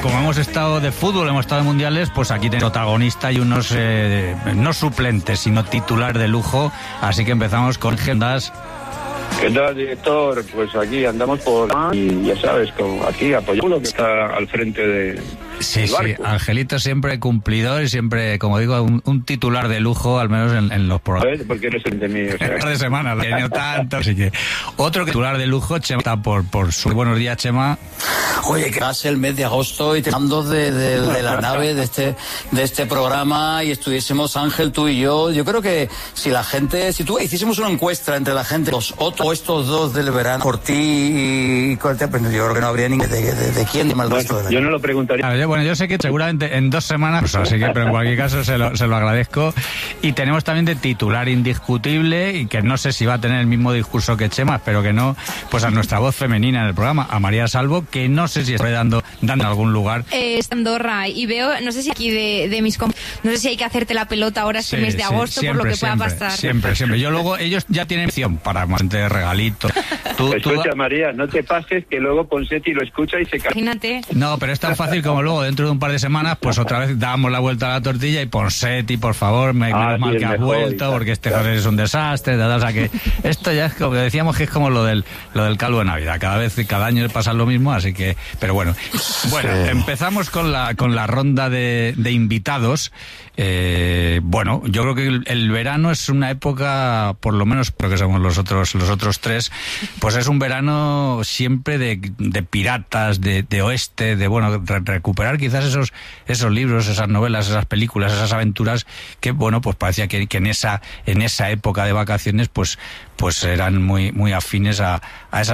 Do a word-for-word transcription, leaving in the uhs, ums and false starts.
como hemos estado de fútbol, hemos estado de mundiales, pues aquí tenemos protagonista y unos, eh, no suplentes, sino titular de lujo. Así que empezamos con Gendas. ¿Qué tal, director? Pues aquí andamos por... Y ya sabes, con aquí apoyamos lo que está al frente de... Sí, sí, Angelito siempre cumplidor y siempre, como digo, un, un titular de lujo, al menos en, en los programas. Porque no es el de mí, o sea. de semana, lo he tenido tanto, así que... Otro titular de lujo, Chema, está por, por su... Buenos días, Chema. Oye, que hace el mes de agosto y te mando de, de, de la nave de este, de este programa y estuviésemos, Ángel, tú y yo. Yo creo que si la gente, si tú hiciésemos una encuesta entre la gente, los otros, estos dos del verano, por ti y con el yo creo que no habría ni de, de, de, de quién ni mal bueno, resto de la... Yo no lo preguntaría. Ver, yo, bueno, yo sé que seguramente en dos semanas, pues, así que, pero en cualquier caso se lo, se lo agradezco. Y tenemos también de titular indiscutible, y que no sé si va a tener el mismo discurso que Chema, pero que no, pues a nuestra voz femenina en el programa, a María Salvo, que no sé si está dando, dando en algún lugar. Eh, es Andorra, y veo, no sé si aquí de, de mis compañeros, no sé si hay que hacerte la pelota ahora este sí, mes de sí, agosto siempre, por lo que pueda siempre, pasar. Siempre, siempre. Yo luego, ellos ya tienen opción para mantener regalitos. Tú, escucha, tú... María, no te pases que luego Ponseti lo escucha y se cae. Imagínate. No, pero es tan fácil como luego, dentro de un par de semanas, pues otra vez damos la vuelta a la tortilla y Ponseti, por favor, me ah, menos mal que has vuelto, porque este claro. joder es un desastre, o sea que esto ya es como que decíamos que es como lo del lo del calvo de Navidad, cada vez, cada año pasa lo mismo, así que, pero bueno. Bueno, sí. Empezamos con la con la ronda de, de invitados. Eh, bueno, yo creo que el, el verano es una época, por lo menos porque somos los otros los otros tres, pues es un verano siempre de, de piratas, de, de oeste, de bueno, re, recuperar quizás esos esos libros, esas novelas, esas películas, esas aventuras que bueno, pues parecía que, que en esa en esa época de vacaciones pues pues eran muy muy afines a, a esas